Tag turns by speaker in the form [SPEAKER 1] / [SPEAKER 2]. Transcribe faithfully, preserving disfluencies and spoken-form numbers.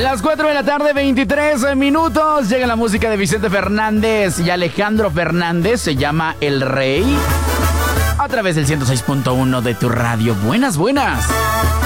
[SPEAKER 1] Las cuatro de la tarde, veintitrés minutos. Llega la música de Vicente Fernández y Alejandro Fernández. Se llama El Rey. A través del ciento seis punto uno de tu radio. Buenas, buenas.